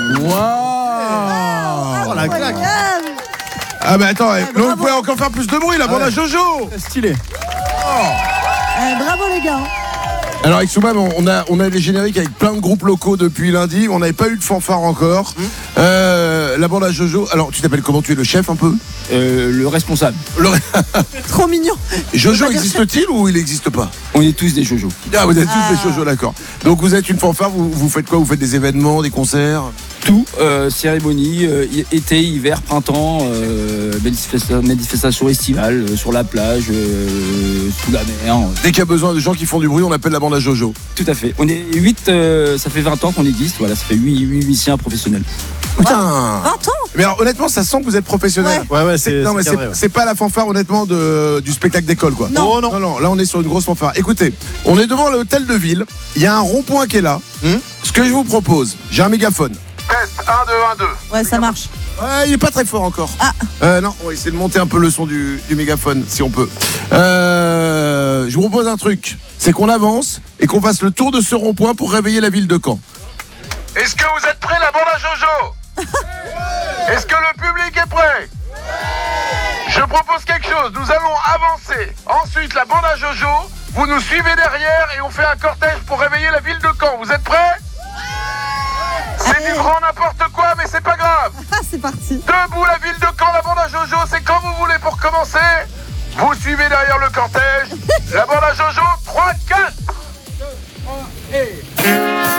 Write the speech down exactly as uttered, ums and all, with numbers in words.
Waouh. Oh la claque. Ah bah attends, Ouais, eh, vous bravo. pouvez encore faire plus de bruit, la bande à Jojo. Stylé. Eh, bravo les gars. Alors avec Soumam, on a, on a les génériques avec plein de groupes locaux depuis lundi. On n'avait pas eu de fanfare encore. Mmh. Euh, la bande à Jojo. Alors tu t'appelles comment? Tu es le chef un peu? Euh, le responsable. Le- Trop mignon. Jojo On va dire existe-t-il ou il n'existe pas? On est tous des Jojo. Ah, vous êtes tous Ah. des Jojo, d'accord. Donc vous êtes une fanfare, vous, vous faites quoi? Vous faites des événements, des concerts? Tout, euh, cérémonie, euh, hi- été, hiver, printemps, euh, manifesta- manifestation estivale, euh, sur la plage, euh, sous la mer. euh, Dès qu'il y a besoin de gens qui font du bruit, on appelle la bande à Jojo. Tout à fait. On est huit, ça fait vingt ans qu'on existe. Voilà, ça fait huit musiciens professionnels. Putain. vingt ans. Mais alors, honnêtement, ça sent que vous êtes professionnel. Ouais, ouais, c'est. Non mais c'est c'est carré, ouais. c'est pas la fanfare honnêtement de, du spectacle d'école quoi. Non. Oh, non. non non, là on est sur une grosse fanfare. Écoutez, on est devant l'hôtel de ville, il y a un rond-point qui est là. Hmm. Ce que je vous propose, j'ai un mégaphone. Test un deux un deux. Ouais, ça marche. Ouais, il est pas très fort encore. Ah. Euh, non, on va essayer de monter un peu le son du, du mégaphone si on peut. Euh, je vous propose un truc, c'est qu'on avance et qu'on fasse le tour de ce rond-point pour réveiller la ville de Caen. Est-ce que vous êtes prêts, la bande à Jojo? Est-ce que le public est prêt? Je propose quelque chose, nous allons avancer. Ensuite, la bande à Jojo, vous nous suivez derrière et on fait un cortège pour réveiller la ville de Caen. Vous êtes prêts? C'est du grand n'importe quoi, mais c'est pas grave. Ah, c'est parti. Debout la ville de Caen, la bande à Jojo, c'est quand vous voulez pour commencer. Vous suivez derrière le cortège. La bande à Jojo, trois, quatre.